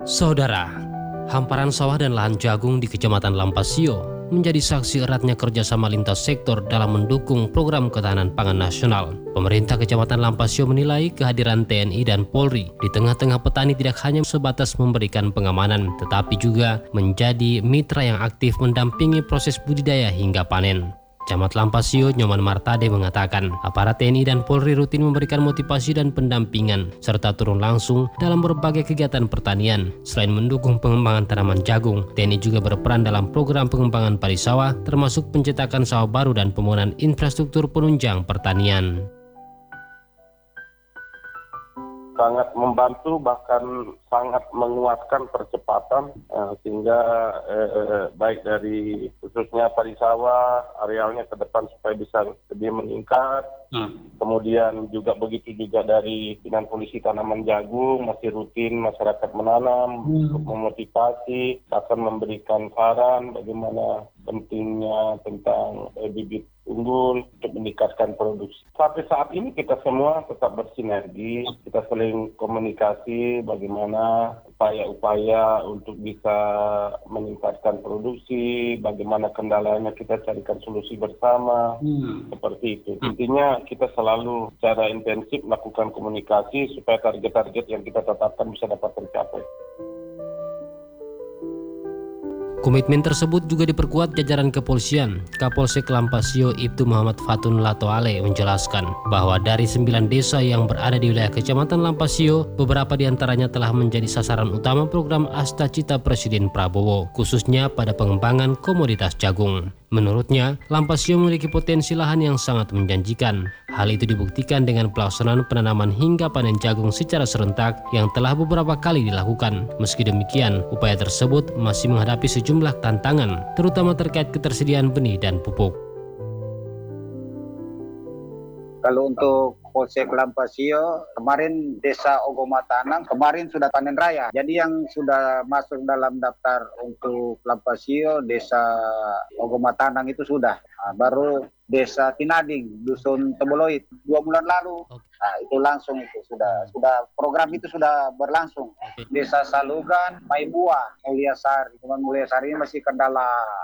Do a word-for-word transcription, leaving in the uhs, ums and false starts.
Saudara, hamparan sawah dan lahan jagung di Kecamatan Lampasio menjadi saksi eratnya kerjasama lintas sektor dalam mendukung program ketahanan pangan nasional. Pemerintah Kecamatan Lampasio menilai kehadiran T N I dan Polri di tengah-tengah petani tidak hanya sebatas memberikan pengamanan, tetapi juga menjadi mitra yang aktif mendampingi proses budidaya hingga panen. Camat Lampasio Nyoman Martade mengatakan aparat T N I dan Polri rutin memberikan motivasi dan pendampingan serta turun langsung dalam berbagai kegiatan pertanian. Selain mendukung pengembangan tanaman jagung, T N I juga berperan dalam program pengembangan padi sawah termasuk pencetakan sawah baru dan pembangunan infrastruktur penunjang pertanian. Sangat membantu, bahkan sangat menguatkan percepatan eh, sehingga eh, baik dari khususnya padi sawah arealnya ke depan supaya bisa lebih meningkat. Hmm. Kemudian juga begitu juga dari Dinas Polisi Tanaman Jagung masih rutin masyarakat menanam hmm. untuk memotivasi, bahkan memberikan saran bagaimana pentingnya tentang eh, bibit unggul untuk meningkatkan produksi. Sampai saat ini kita semua tetap bersinergi, kita saling komunikasi bagaimana upaya-upaya untuk bisa meningkatkan produksi, bagaimana kendalanya kita carikan solusi bersama, hmm. seperti itu. Intinya kita selalu secara intensif melakukan komunikasi supaya target-target yang kita tetapkan bisa dapat tercapai. Komitmen tersebut juga diperkuat jajaran kepolisian. Kapolsek Lampasio Ibtu Muhammad Fatun Latoale menjelaskan bahwa dari sembilan desa yang berada di wilayah Kecamatan Lampasio, beberapa diantaranya telah menjadi sasaran utama program Asta Cita Presiden Prabowo, khususnya pada pengembangan komoditas jagung. Menurutnya, Lampasio memiliki potensi lahan yang sangat menjanjikan. Hal itu dibuktikan dengan pelaksanaan penanaman hingga panen jagung secara serentak yang telah beberapa kali dilakukan. Meski demikian, upaya tersebut masih menghadapi sejumlah tantangan, terutama terkait ketersediaan benih dan pupuk. Kalau untuk Polsek Lampasio, kemarin Desa Ogomatanang, kemarin sudah panen raya. Jadi yang sudah masuk dalam daftar untuk Lampasio, Desa Ogomatanang itu sudah. Nah, baru Desa Tinading, Dusun Teboloid, dua bulan lalu. Nah, itu langsung itu sudah, sudah program itu sudah berlangsung. Desa Salugan, Maibua, Mulyasari. Cuman Mulyasari ini masih kendala